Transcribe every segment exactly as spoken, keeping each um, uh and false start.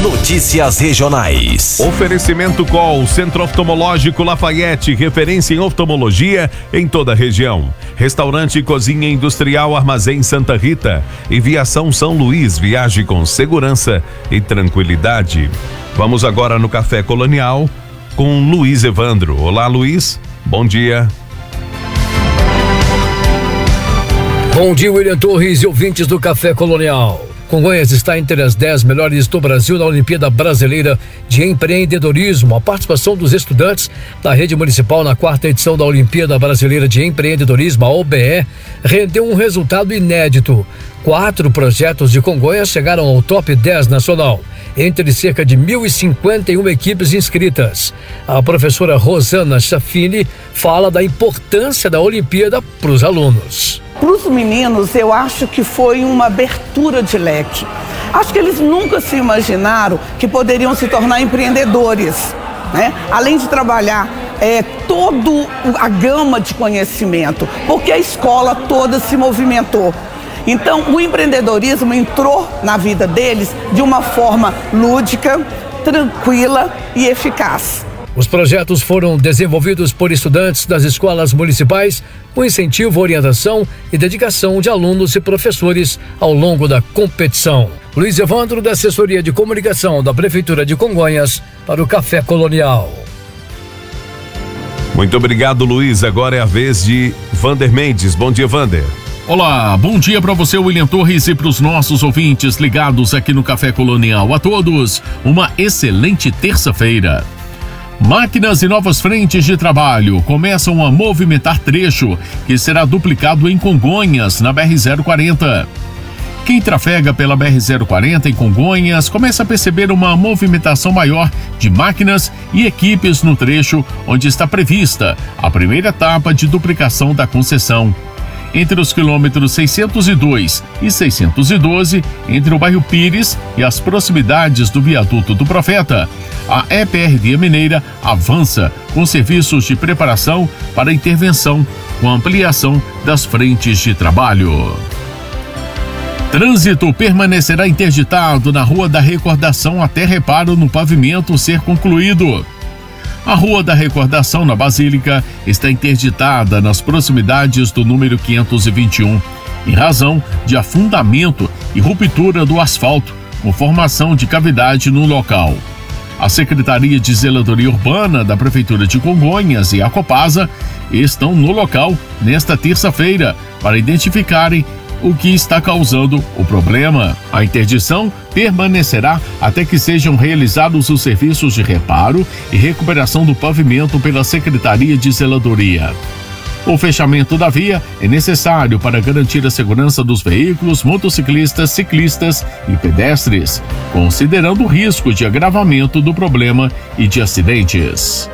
Notícias regionais. Oferecimento Col, Centro Oftalmológico Lafayette, referência em oftalmologia em toda a região. Restaurante e Cozinha Industrial Armazém Santa Rita. E Viação São Luís, viaje com segurança e tranquilidade. Vamos agora no Café Colonial com Luiz Evandro. Olá, Luiz. Bom dia. Bom dia, William Torres e ouvintes do Café Colonial. Congonhas está entre as dez melhores do Brasil na Olimpíada Brasileira de Empreendedorismo. A participação dos estudantes da rede municipal na quarta edição da Olimpíada Brasileira de Empreendedorismo, a O B E, rendeu um resultado inédito. Quatro projetos de Congonhas chegaram ao top dez nacional, entre cerca de mil e cinquenta e uma equipes inscritas. A professora Rosana Chaffini fala da importância da Olimpíada para os alunos. Para os meninos, eu acho que foi uma abertura de leque. Acho que eles nunca se imaginaram que poderiam se tornar empreendedores, né? Além de trabalhar é, toda a gama de conhecimento, porque a escola toda se movimentou. Então, o empreendedorismo entrou na vida deles de uma forma lúdica, tranquila e eficaz. Os projetos foram desenvolvidos por estudantes das escolas municipais, com incentivo, orientação e dedicação de alunos e professores ao longo da competição. Luiz Evandro, da Assessoria de Comunicação da Prefeitura de Congonhas, para o Café Colonial. Muito obrigado, Luiz. Agora é a vez de Vander Mendes. Bom dia, Vander. Olá, bom dia para você, William Torres, e para os nossos ouvintes ligados aqui no Café Colonial. A todos, uma excelente terça-feira. Máquinas e novas frentes de trabalho começam a movimentar trecho que será duplicado em Congonhas, na B R zero quarenta. Quem trafega pela B R zero quarenta em Congonhas começa a perceber uma movimentação maior de máquinas e equipes no trecho onde está prevista a primeira etapa de duplicação da concessão. Entre os quilômetros seiscentos e dois e seiscentos e doze, entre o bairro Pires e as proximidades do viaduto do Profeta, a E P R Via Mineira avança com serviços de preparação para intervenção, com ampliação das frentes de trabalho. Trânsito permanecerá interditado na Rua da Recordação até reparo no pavimento ser concluído. A Rua da Recordação, na Basílica, está interditada nas proximidades do número quinhentos e vinte e um, em razão de afundamento e ruptura do asfalto, com formação de cavidade no local. A Secretaria de Zeladoria Urbana da Prefeitura de Congonhas e a Copasa estão no local nesta terça-feira para identificarem o que está causando o problema. A interdição permanecerá até que sejam realizados os serviços de reparo e recuperação do pavimento pela Secretaria de Zeladoria. O fechamento da via é necessário para garantir a segurança dos veículos, motociclistas, ciclistas e pedestres, considerando o risco de agravamento do problema e de acidentes.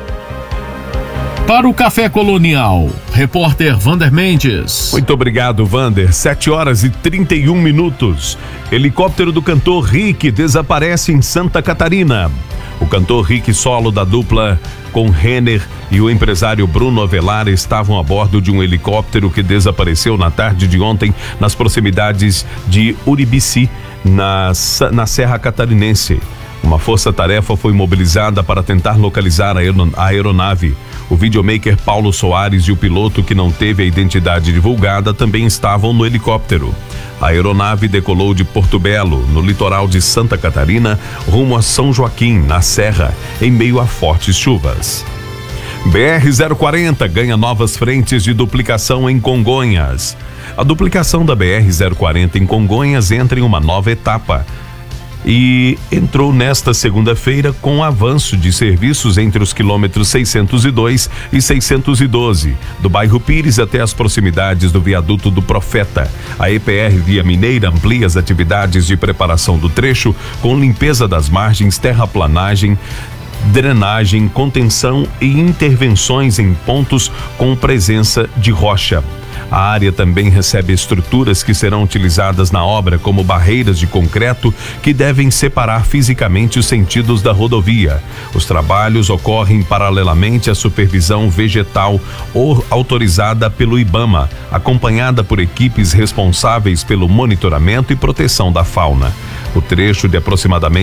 Para o Café Colonial, repórter Vander Mendes. Muito obrigado, Vander. sete horas e trinta e um minutos. Helicóptero do cantor Rick desaparece em Santa Catarina. O cantor Rick Solo, da dupla com Renner, e o empresário Bruno Avelar estavam a bordo de um helicóptero que desapareceu na tarde de ontem nas proximidades de Uribici, na, na Serra Catarinense. Uma força-tarefa foi mobilizada para tentar localizar a aeronave. O videomaker Paulo Soares e o piloto, que não teve a identidade divulgada, também estavam no helicóptero. A aeronave decolou de Porto Belo, no litoral de Santa Catarina, rumo a São Joaquim, na Serra, em meio a fortes chuvas. B R zero quarenta ganha novas frentes de duplicação em Congonhas. A duplicação da B R zero quarenta em Congonhas entra em uma nova etapa e entrou nesta segunda-feira com avanço de serviços entre os quilômetros seiscentos e dois e seiscentos e doze, do bairro Pires até as proximidades do viaduto do Profeta. A E P R Via Mineira amplia as atividades de preparação do trecho com limpeza das margens, terraplanagem, drenagem, contenção e intervenções em pontos com presença de rocha. A área também recebe estruturas que serão utilizadas na obra, como barreiras de concreto que devem separar fisicamente os sentidos da rodovia. Os trabalhos ocorrem paralelamente à supervisão vegetal ou autorizada pelo IBAMA, acompanhada por equipes responsáveis pelo monitoramento e proteção da fauna. O trecho de aproximadamente